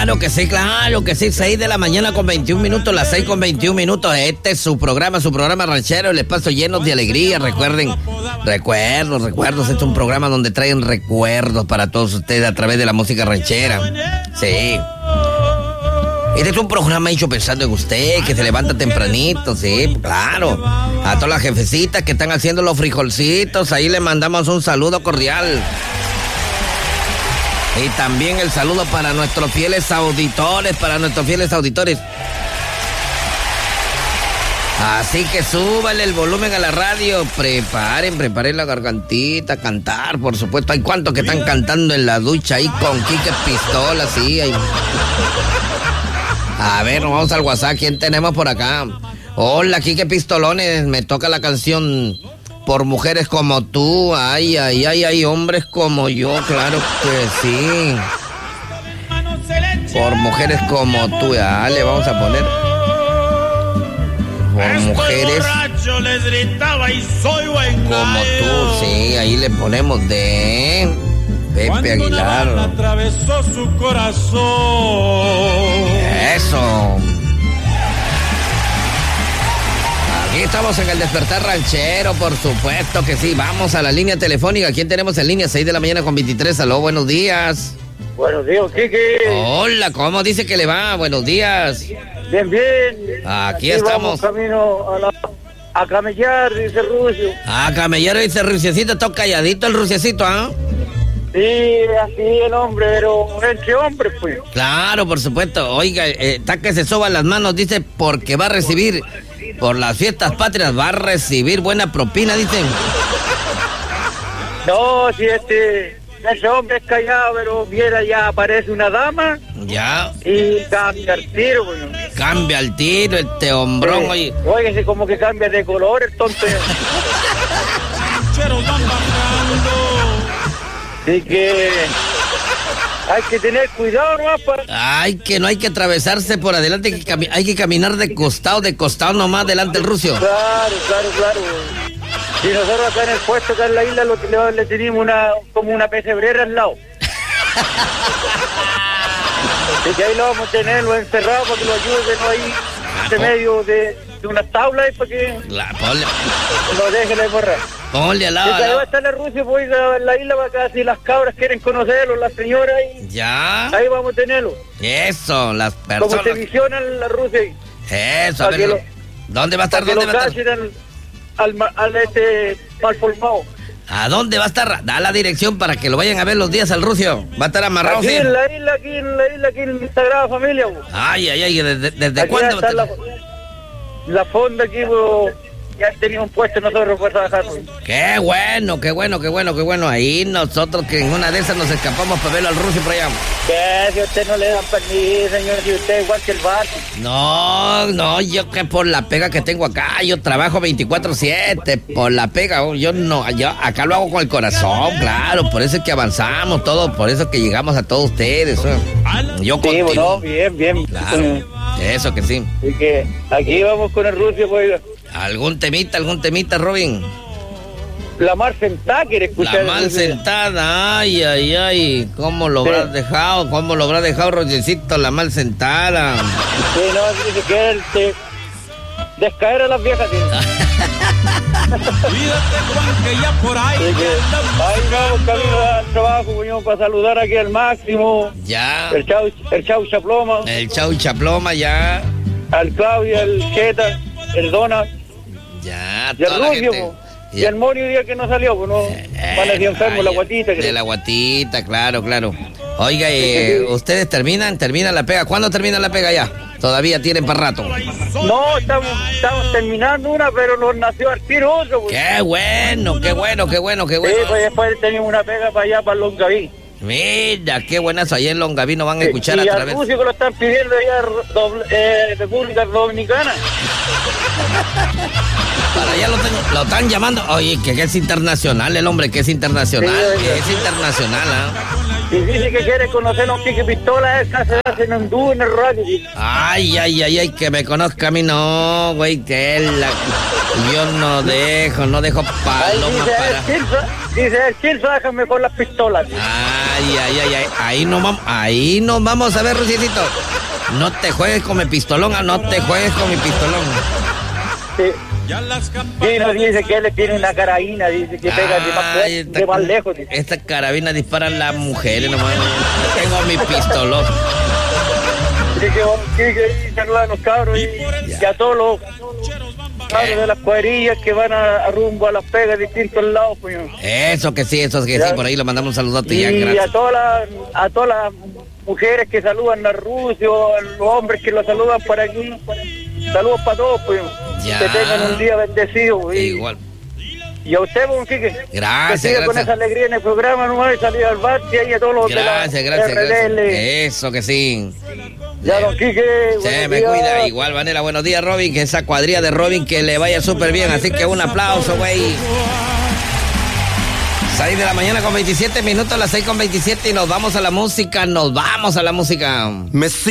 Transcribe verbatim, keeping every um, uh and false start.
Claro que sí, claro que sí. seis de la mañana con veintiún minutos, las seis con veintiún minutos. Este es su programa, su programa ranchero, el espacio lleno de alegría. Recuerden, recuerdos, recuerdos. Este es un programa donde traen recuerdos para todos ustedes a través de la música ranchera. Sí. Este es un programa hecho pensando en usted, que se levanta tempranito, sí, claro. A todas las jefecitas que están haciendo los frijolcitos, ahí le mandamos un saludo cordial. Y también el saludo para nuestros fieles auditores, para nuestros fieles auditores. Así que súbale el volumen a la radio, preparen, preparen la gargantita, cantar, por supuesto. Hay cuantos que están cantando en la ducha ahí con Quique Pistola, sí. Hay... A ver, vamos al WhatsApp, ¿quién tenemos por acá? Hola, Quique Pistolones, me toca la canción Por Mujeres Como Tú. Ay, ay, ay, ay, hombres como yo, claro que sí. Por Mujeres Como Tú, ya le vamos a poner Por Mujeres Como Tú, sí, ahí le ponemos de Pepe Aguilar. Atravesó su corazón. Eso. Aquí estamos en el Despertar Ranchero, por supuesto que sí. Vamos a la línea telefónica. ¿Quién tenemos en línea? seis de la mañana con veintitrés. Aló, buenos días. Buenos días, Kike. Hola, ¿cómo dice que le va? Buenos días. Bien, bien. Aquí, Aquí estamos. Vamos camino a, la, a camellar, dice Rucio. Ah, camellar, dice Ruciecito. Está calladito el Ruciecito, ¿ah? ¿eh? Sí, así el hombre, pero entre hombres, pues. Claro, por supuesto. Oiga, eh, está que se soban las manos, dice, porque va a recibir, por las fiestas patrias, va a recibir buena propina, dicen. No, si este, ese hombre es callado, pero viera ya aparece una dama. Ya. Y cambia el tiro, pues. Cambia el tiro, este hombrón, sí. Oye. Oye, como que cambia de color el tonto. Así que hay que tener cuidado, ¿no? Para... Ay, que no hay que atravesarse por adelante, hay que, cami- hay que caminar de costado, de costado nomás delante el Rucio. Claro, claro, claro. Y nosotros acá en el puesto, acá en la isla, lo que le, le tenemos una, como una pesebrera al lado. Y que ahí lo vamos a tenerlo encerrado para que lo ayuden ahí, Ah, entre po- medio de, de unas tablas para que La, ponle, no dejen de borrar. ponle al Y lado. que al ahí va a lado. estar la Rusia, pues, en la isla, para acá, si las cabras quieren conocerlo, las señoras, ahí, Ya. ahí vamos a tenerlo. Eso, las Como personas. se visionan la Rusia ahí. Eso, a Para ver. que lo- ¿Dónde va a estar? Para que ¿Dónde lo va a estar? cachen al, al, ma- al este mal formado. ¿A dónde va a estar? Da la dirección para que lo vayan a ver los días al Rucio. Va a estar amarrado, Aquí sí. en la isla, aquí en la isla, aquí en la Sagrada Familia, pues. Ay, ay, ay, ¿desde, desde Aquí cuándo? está la, la fonda aquí, pues, ya teníamos puesto nosotros para trabajar. Pues. Qué bueno, qué bueno, qué bueno, qué bueno. Ahí nosotros que en una de esas nos escapamos para verlo al Rucio por allá. ¿Qué? Si usted no le dan permiso, señor, si usted es igual que el barco. No, no, yo que por la pega que tengo acá, yo trabajo veinticuatro siete, por la pega, oh, yo no, yo acá lo hago con el corazón, claro, por eso es que avanzamos todo, por eso es que llegamos a todos ustedes. oh. Yo Sí, continúo. bueno, bien, bien. Claro, eso que sí. Así que aquí vamos con el Rucio, pues, ¿Algún temita, algún temita, Robin? la mar sentada, quiere escuchar. La el mal Rucio. sentada, ay, ay, ay, ¿cómo lo habrás Sí. dejado? ¿Cómo lo habrá dejado, Rogercito, la mal sentada? Sí, no, dice que él te descaer a las viejas. Sí. Cuídate, Juan, que ya por ahí. Así que ahí vamos camino al trabajo, coño, para saludar aquí al Máximo, Ya, el Chau, el Chau Chaploma, el chau chaploma, ya, al Claudio, el Cheta, el Dona, ya, y el toda la Rubio, gente. po. Y el Morio día que no salió, pues no, parecía enfermo, Ay, la guatita. De creo. la guatita, claro, claro. Oiga, eh, ¿ustedes terminan? ¿Terminan la pega? ¿Cuándo termina la pega ya? Todavía tienen para rato. No, estamos, estamos terminando una, pero nos nació al tiro otro. Pues. Qué bueno, qué bueno, qué bueno, qué Sí, bueno. pues después teníamos una pega para allá, para Longaví. Mira, qué buenazo. Allá en Longaví nos van a escuchar y a al través. Rucio que lo están pidiendo allá, doble- eh, República Dominicana. Para allá lo, ten- lo están llamando. Oye, que, que es internacional el hombre, que es internacional. Sí, Que es internacional, ¿ah? Y dice que quiere conocer a un Quique Pistola, es que se hace en Honduras, en el radio. Ay, ay, ay, ay, que me conozca a mí, no, güey, que él la... Yo no dejo, no dejo Ahí paloma dice para... el Chilza, dice el Chilza, déjame con las pistolas. Ah, Ay, ay, ay, ay. Ahí nos vamos, ahí nos vamos a ver, Rucicito. No te juegues con mi pistolón, no te juegues con mi pistolón. Sí. Sí, nos dice que él tiene una carabina, dice que pega de más, Ay, de esta- más lejos. Dice. Esta carabina disparan las mujeres, nomás. Yo tengo mi pistolón. Dice que, que, que saludan a los cabros y que a todos los cabros de las cuadrillas que van a, a rumbo a las pegas de distintos lados, pues. Eso que sí, eso que Ya. sí, por ahí lo mandamos un saludote ya, Y gracias. a todas las a todas las mujeres que saludan a Rusio, a los hombres que lo saludan por aquí. Saludos para todos, pues. Ya. Que tengan un día bendecido. Y, Igual. y a usted, Bon Quique. Gracias, que siga con gracias. esa alegría en el programa, nomás, y salir al bar y ahí a todos los Gracias, de la gracias, R D L. gracias. Eso que sí. Ya, Don Quique. Se buenos me días. cuida. Igual, Vanela, buenos días, Robin. Que esa cuadrilla de Robin que le vaya súper bien. Así que un aplauso, güey. seis de la mañana con veintisiete minutos, las seis con veintisiete y nos vamos a la música. Nos vamos a la música. Me